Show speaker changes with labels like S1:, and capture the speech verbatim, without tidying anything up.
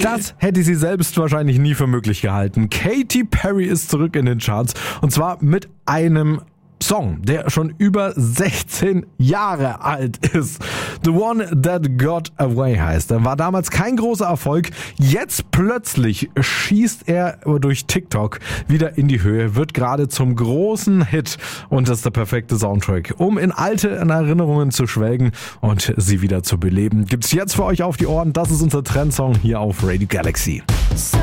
S1: Das hätte sie selbst wahrscheinlich nie für möglich gehalten. Katy Perry ist zurück in den Charts und zwar mit einem Song, der schon über sechzehn Jahre alt ist. The One That Got Away heißt er. War damals kein großer Erfolg. Jetzt plötzlich schießt er durch TikTok wieder in die Höhe, wird gerade zum großen Hit und das ist der perfekte Soundtrack, um in alte Erinnerungen zu schwelgen und sie wieder zu beleben. Gibt's jetzt für euch auf die Ohren. Das ist unser Trendsong hier auf Radio Galaxy.